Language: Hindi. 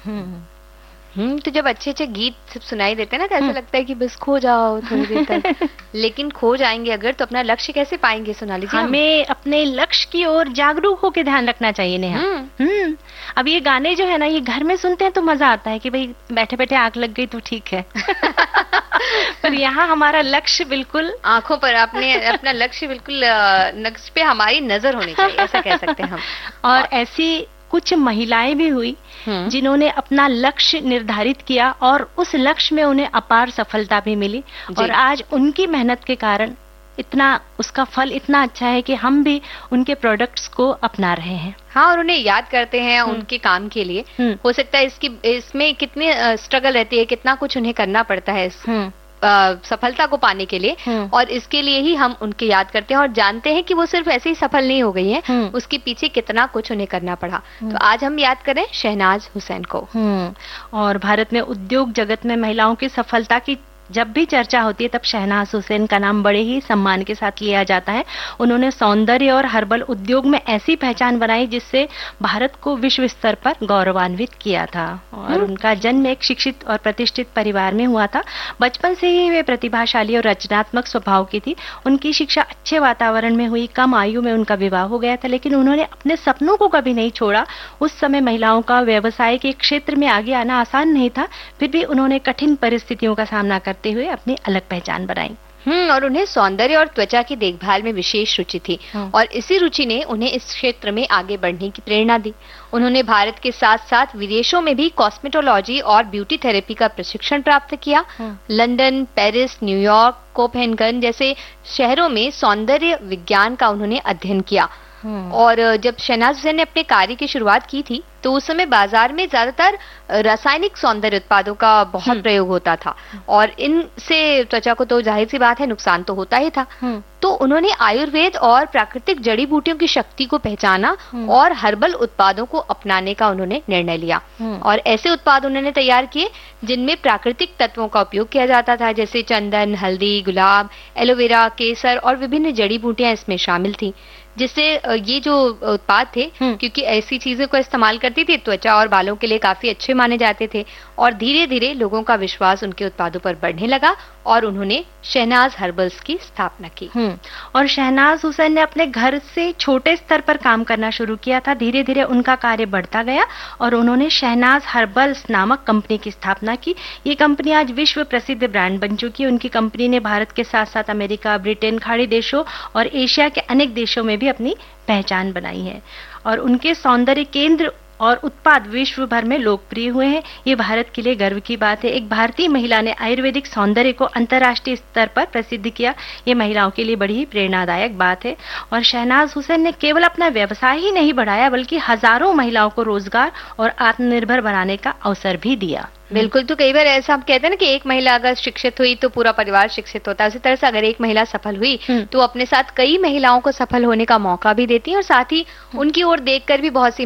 तो जब अच्छे अच्छे गीत सुनाई देते हैं ना, तो ऐसा लगता है कि बस खो जाओ थोड़ी देर तक। लेकिन खो जाएंगे अगर तो अपना लक्ष्य कैसे पाएंगे सोनाली जी? हमें अपने लक्ष्य की ओर जागरूक होकर ध्यान रखना चाहिए नेहा। अब ये गाने जो है ना, ये घर में सुनते हैं तो मजा आता है कि भाई बैठे बैठे आग लग गई तो ठीक है। पर यहाँ हमारा लक्ष्य बिल्कुल आंखों पर, आपने अपना लक्ष्य बिल्कुल लक्ष्य पे हमारी नजर होनी चाहिए, ऐसा कह सकते हैं हम। और ऐसी कुछ महिलाएं भी हुई जिन्होंने अपना लक्ष्य निर्धारित किया और उस लक्ष्य में उन्हें अपार सफलता भी मिली, और आज उनकी मेहनत के कारण इतना उसका फल इतना अच्छा है कि हम भी उनके प्रोडक्ट्स को अपना रहे हैं। हाँ, और उन्हें याद करते हैं उनके काम के लिए। हो सकता है इसमें कितनी स्ट्रगल रहती है, कितना कुछ उन्हें करना पड़ता है सफलता को पाने के लिए, और इसके लिए ही हम उनके याद करते हैं और जानते हैं कि वो सिर्फ ऐसे ही सफल नहीं हो गई है, उसके पीछे कितना कुछ उन्हें करना पड़ा। तो आज हम याद करें शहनाज हुसैन को। और भारत में उद्योग जगत में महिलाओं की सफलता की जब भी चर्चा होती है तब शहनाज हुसैन का नाम बड़े ही सम्मान के साथ लिया जाता है। उन्होंने सौंदर्य और हर्बल उद्योग में ऐसी पहचान बनाई जिससे भारत को विश्व स्तर पर गौरवान्वित किया था। और उनका जन्म एक शिक्षित और प्रतिष्ठित परिवार में हुआ था। बचपन से ही वे प्रतिभाशाली और रचनात्मक स्वभाव की थी। उनकी शिक्षा अच्छे वातावरण में हुई। कम आयु में उनका विवाह हो गया था, लेकिन उन्होंने अपने सपनों को कभी नहीं छोड़ा। उस समय महिलाओं का व्यवसाय के क्षेत्र में आगे आना आसान नहीं था, फिर भी उन्होंने कठिन परिस्थितियों का सामना करते हुए अपनी अलग पहचान बनाई। और उन्हें सौंदर्य और त्वचा की देखभाल में विशेष रुचि थी, और इसी रुचि ने उन्हें इस क्षेत्र में आगे बढ़ने की प्रेरणा दी। उन्होंने भारत के साथ साथ विदेशों में भी कॉस्मेटोलॉजी और ब्यूटी थेरेपी का प्रशिक्षण प्राप्त किया। लंदन, पेरिस, न्यूयॉर्क, कोपेनहेगन जैसे शहरों में सौंदर्य विज्ञान का उन्होंने अध्ययन किया। और जब शहनाज हुसैन ने अपने कार्य की शुरुआत की थी तो उस समय बाजार में ज्यादातर रासायनिक सौंदर्य उत्पादों का बहुत प्रयोग होता था, और इनसे त्वचा को तो जाहिर सी बात है नुकसान तो होता ही था। तो उन्होंने आयुर्वेद और प्राकृतिक जड़ी बूटियों की शक्ति को पहचाना और हर्बल उत्पादों को अपनाने का उन्होंने निर्णय लिया। और ऐसे उत्पाद उन्होंने तैयार किए जिनमें प्राकृतिक तत्वों का उपयोग किया जाता था, जैसे चंदन, हल्दी, गुलाब, एलोवेरा, केसर और विभिन्न जड़ी बूटियां इसमें शामिल थी, जिससे ये जो उत्पाद थे, क्योंकि ऐसी चीजों को इस्तेमाल करती थी, त्वचा और बालों के लिए काफी अच्छे माने जाते थे। और धीरे धीरे लोगों का विश्वास उनके उत्पादों पर बढ़ने लगा और उन्होंने शहनाज हर्बल्स की स्थापना की। और शहनाज हुसैन ने अपने घर से छोटे स्तर पर काम करना शुरू किया था। धीरे धीरे उनका कार्य बढ़ता गया और उन्होंने शहनाज हर्बल्स नामक कंपनी की स्थापना की। ये कंपनी आज विश्व प्रसिद्ध ब्रांड बन चुकी है। उनकी कंपनी ने भारत के साथ साथ अमेरिका, ब्रिटेन, खाड़ी देशों और एशिया के अनेक देशों में भी अपनी पहचान बनाई है। और उनके सौंदर्य केंद्र और उत्पाद विश्व भर में लोकप्रिय हुए हैं। ये भारत के लिए गर्व की बात है। एक भारतीय महिला ने आयुर्वेदिक सौंदर्य को अंतर्राष्ट्रीय स्तर पर प्रसिद्ध किया। ये महिलाओं के लिए बड़ी ही प्रेरणादायक बात है। और शहनाज हुसैन ने केवल अपना व्यवसाय ही नहीं बढ़ाया, बल्कि हजारों महिलाओं को रोजगार और आत्मनिर्भर बनाने का अवसर भी दिया। बिल्कुल। तो कई बार ऐसा हम कहते हैं ना कि एक महिला अगर शिक्षित हुई तो पूरा परिवार शिक्षित होता है। उसी तरह से अगर एक महिला सफल हुई तो अपने साथ कई महिलाओं को सफल होने का मौका भी देती है, और साथ ही उनकी ओर देखकर भी बहुत सी